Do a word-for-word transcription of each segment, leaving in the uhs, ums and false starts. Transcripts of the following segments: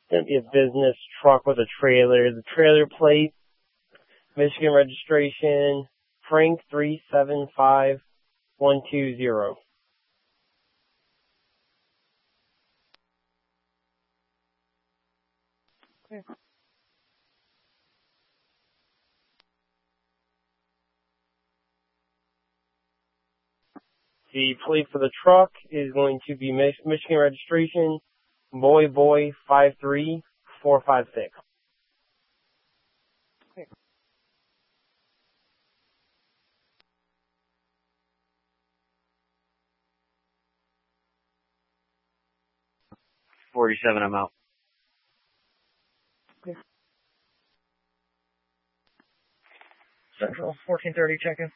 It's going to be a business truck with a trailer. The trailer plate, Michigan registration, Frank three seven five one two zero. Okay. The plate for the truck is going to be Mich- Michigan registration, Boy Boy five three four five six. Okay. forty-seven, I'm out. Okay. Central, fourteen thirty, check-in.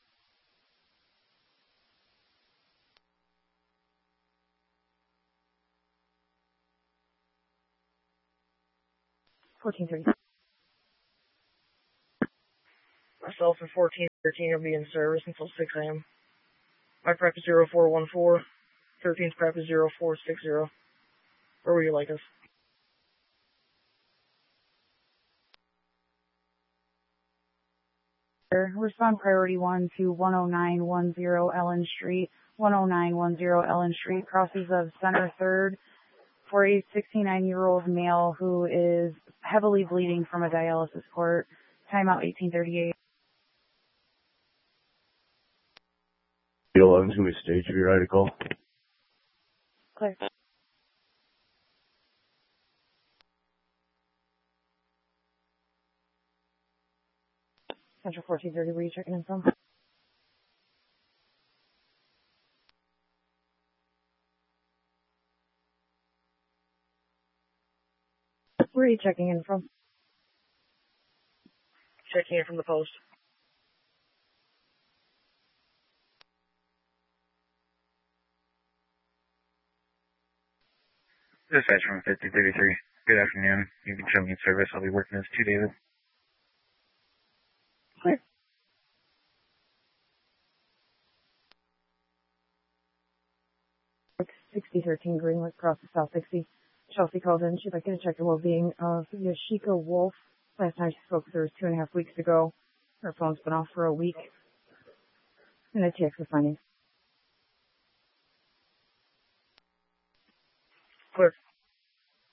fourteen thirty. Myself and fourteen thirteen will be in service until six a.m. My prep is zero four one four. thirteen's prep is zero four six zero. Where would you like us? Respond priority one to one oh nine one zero Ellen Street, one oh nine one zero Ellen Street, crosses of Center third, for a sixty-nine-year-old male who is heavily bleeding from a dialysis port. Timeout eighteen thirty-eight. eleven's going to be stage if you're ready to call. Clear. Central fourteen thirty, where are you checking in from? Where are you checking in from? Checking in from the post. Dispatch from fifty thirty-three. Good afternoon. You can show me in service. I'll be working this two days. Clear. sixty thirteen Greenwood, across the South sixty. Chelsea called in. She'd like you to check the well-being of Yashika Wolf. Last time she spoke with her was two and a half weeks ago. Her phone's been off for a week. And a T X with findings. Clear.